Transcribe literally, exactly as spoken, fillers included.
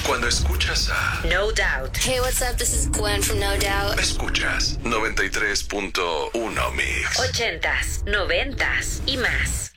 Cuando escuchas a No Doubt. Hey, what's up? This is Gwen from No Doubt. Escuchas noventa y tres punto uno Mix. Ochentas, noventas y más.